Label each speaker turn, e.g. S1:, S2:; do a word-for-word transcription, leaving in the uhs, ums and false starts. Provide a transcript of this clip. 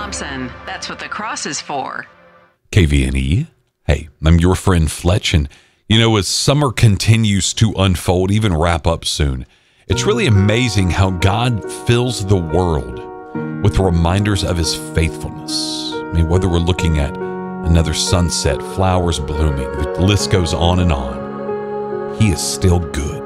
S1: Thompson. That's what the cross is for.
S2: K V N E. Hey, I'm your friend Fletch, and you know, as summer continues to unfold, even wrap up soon, it's really amazing how God fills the world with reminders of his faithfulness. I mean, whether we're looking at another sunset, flowers blooming, the list goes on and on. He is still good.